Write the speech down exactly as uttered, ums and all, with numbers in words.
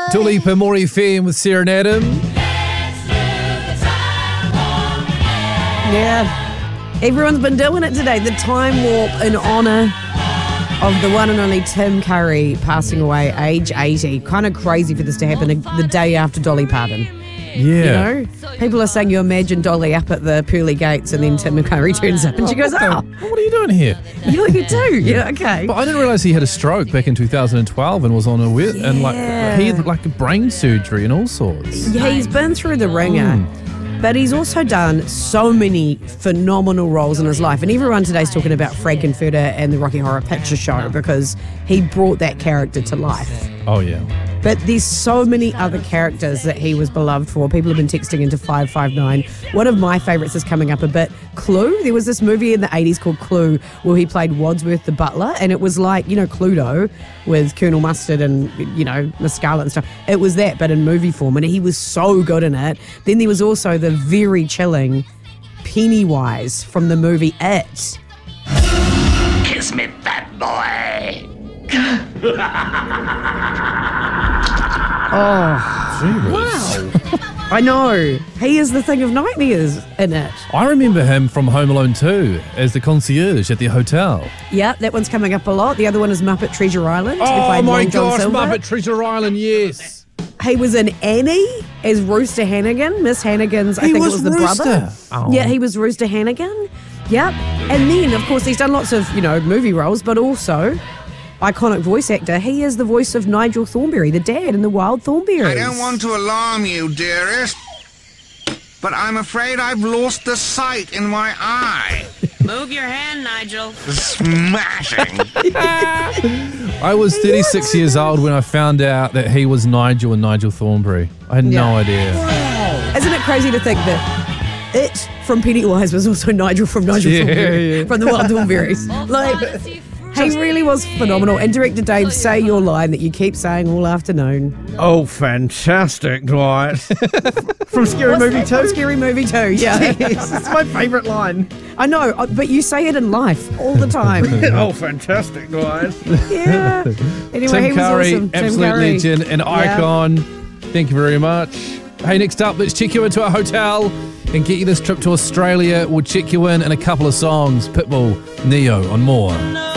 Dua Lipa, More F M with Sarah and Adam. Yeah. Everyone's been doing it today. The time warp in honour of the one and only Tim Curry passing away, age eighty. Kind of crazy for this to happen the day after Dolly Parton. Yeah. You know? People are saying you imagine Dolly up at the pearly gates and then Tim Curry turns up and she goes, oh. What are you doing here? You you do? Yeah, okay. But I didn't realise he had a stroke back in two thousand twelve and was on a wit and like he had like a brain surgery and all sorts. Yeah, he's been through the ringer. Mm. But he's also done so many phenomenal roles in his life. And everyone today's talking about Frankenfurter and the Rocky Horror Picture Show because he brought that character to life. Oh, yeah. But there's so many other characters that he was beloved for. People have been texting into five five nine. One of my favourites is coming up a bit. Clue. There was this movie in the eighties called Clue where he played Wadsworth the butler. And it was like, you know, Cluedo with Colonel Mustard and, you know, Miss Scarlet and stuff. It was that, but in movie form. And he was so good in it. Then there was also the very chilling Pennywise from the movie It. Kiss me, fat boy. Oh, wow. I know. He is the thing of nightmares in it. I remember him from Home Alone two as the concierge at the hotel. Yeah, that one's coming up a lot. The other one is Muppet Treasure Island. He Oh played my Long John gosh, Silver. Muppet Treasure Island, yes. He was in Annie as Rooster Hannigan, Miss Hannigan's, I He think was it was the Rooster. brother. Oh. Yeah, he was Rooster Hannigan. Yep. And then, of course, he's done lots of, you know, movie roles, but also iconic voice actor. He is the voice of Nigel Thornberry, the dad in the Wild Thornberrys. I don't want to alarm you, dearest, but I'm afraid I've lost the sight in my eye. Move your hand, Nigel. Smashing. I was thirty-six years old when I found out that he was Nigel and Nigel Thornberry. I had Yeah. no idea. Isn't it crazy to think that It from Pennywise was also Nigel from Nigel Yeah, Thornberry yeah. from the Wild Thornberrys? Like, he really was phenomenal. And director Dave, say your line that you keep saying all afternoon. Oh, fantastic, Dwight. From Scary What's Movie that two. from Scary Movie two, yeah. Yes, it's my favourite line. I know, uh, but you say it in life all the time. Oh, fantastic, Dwight. Yeah. Anyway, he Tim was Curry, awesome. Tim absolute Curry. legend, an Yeah. icon. Thank you very much. Hey, next up, let's check you into a hotel and get you this trip to Australia. We'll check you in in a couple of songs. Pitbull, Neo on More.